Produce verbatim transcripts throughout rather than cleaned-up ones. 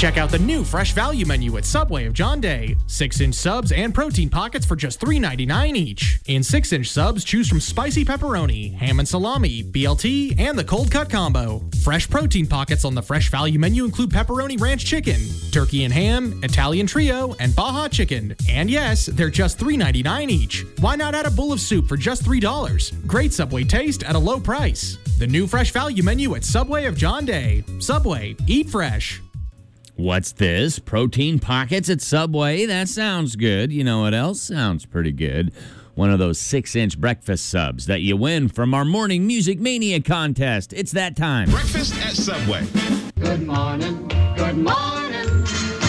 Check out the new fresh value menu at Subway of John Day. six-inch subs and protein pockets for just three ninety-nine each. In six-inch subs, choose from spicy pepperoni, ham and salami, B L T, and the cold cut combo. Fresh protein pockets on the fresh value menu include pepperoni ranch chicken, turkey and ham, Italian trio, and Baja chicken. And yes, they're just three ninety-nine each. Why not add a bowl of soup for just three dollars? Great Subway taste at a low price. The new fresh value menu at Subway of John Day. Subway, eat fresh. What's this? Protein pockets at Subway? That sounds good. You know what else sounds pretty good? One of those six-inch breakfast subs that you win from our Morning Music Mania contest. It's that time. Breakfast at Subway. Good morning, good morning.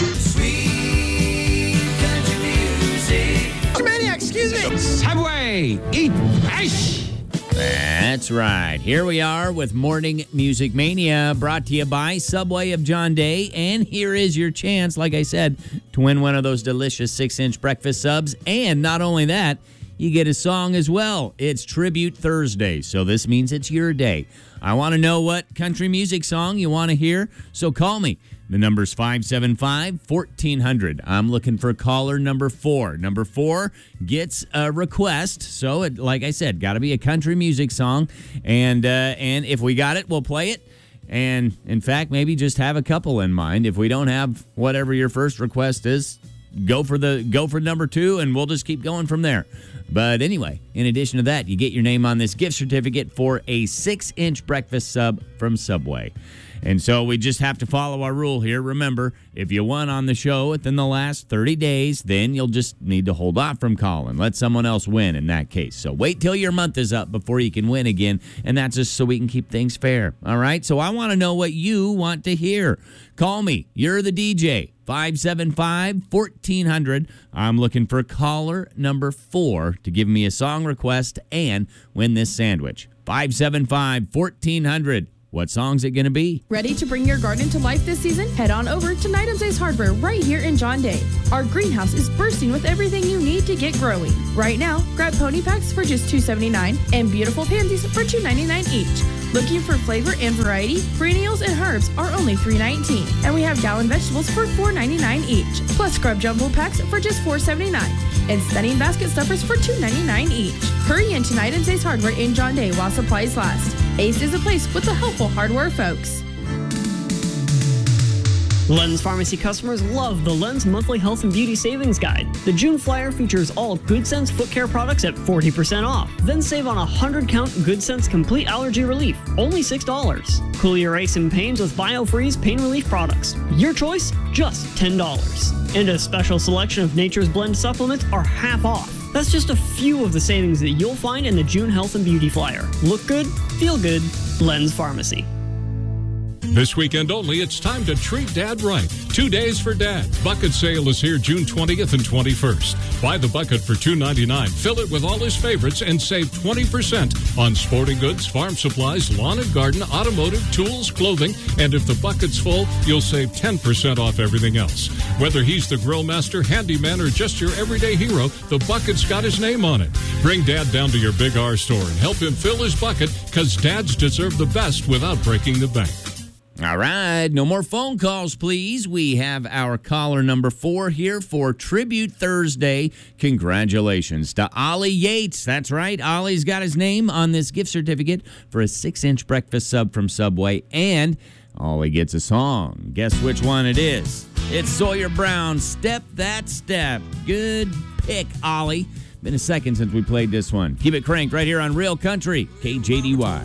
Sweet country music. Maniac, excuse me. Subway, eat fresh. That's right. Here we are with Morning Music Mania, brought to you by Subway of John Day. And here is your chance, like I said, to win one of those delicious six-inch breakfast subs. And not only that, you get a song as well. It's Tribute Thursday, so this means it's your day. I want to know what country music song you want to hear, so call me. The number's five seven five, fourteen hundred. I'm looking for caller number four. Number four gets a request. So, it, like I said, got to be a country music song. And uh, and if we got it, we'll play it. And, in fact, maybe just have a couple in mind. If we don't have whatever your first request is, go for the go for number two, and we'll just keep going from there. But anyway, in addition to that, you get your name on this gift certificate for a six-inch breakfast sub from Subway. And so we just have to follow our rule here. Remember, if you won on the show within the last thirty days, then you'll just need to hold off from calling. Let someone else win in that case. So wait till your month is up before you can win again, and that's just so we can keep things fair. All right? So I want to know what you want to hear. Call me. You're the D J. five seven five, fourteen hundred. I'm looking for caller number four to give me a song request and win this sandwich. five seven five, fourteen hundred. What song's it going to be? Ready to bring your garden to life this season? Head on over to Night Ace Hardware right here in John Day. Our greenhouse is bursting with everything you need to get growing. Right now, grab pony packs for just two seventy-nine and beautiful pansies for two ninety-nine each. Looking for flavor and variety? Perennials and herbs are only three nineteen, and we have gallon vegetables for four ninety-nine each. Plus scrub jumbo packs for just four seventy-nine, and stunning basket stuffers for two ninety-nine each. Hurry into Night Ace Hardware in John Day while supplies last. Ace is a place with the helpful hardware folks. Lens Pharmacy customers love the Lens Monthly Health and Beauty Savings Guide. The June flyer features all Good Sense foot care products at forty percent off. Then save on a one hundred count Good Sense Complete Allergy Relief, only six dollars. Cool your aches and pains with BioFreeze Pain Relief products. Your choice, just ten dollars. And a special selection of Nature's Blend supplements are half off. That's just a few of the savings that you'll find in the June Health and Beauty flyer. Look good, feel good, Lens Pharmacy. This weekend only, it's time to treat Dad right. Two days for Dad. Bucket sale is here June twentieth and twenty-first. Buy the bucket for two ninety-nine. Fill it with all his favorites and save twenty percent on sporting goods, farm supplies, lawn and garden, automotive, tools, clothing, and if the bucket's full, you'll save ten percent off everything else. Whether he's the grill master, handyman, or just your everyday hero, the bucket's got his name on it. Bring Dad down to your Big R store and help him fill his bucket, because dads deserve the best without breaking the bank. All right, no more phone calls, please. We have our caller number four here for Tribute Thursday. Congratulations to Ollie Yates. That's right, Ollie's got his name on this gift certificate for a six-inch breakfast sub from Subway, and Ollie gets a song. Guess which one it is? It's Sawyer Brown, Step That Step. Good pick, Ollie. Been a second since we played this one. Keep it cranked right here on Real Country, K J D Y.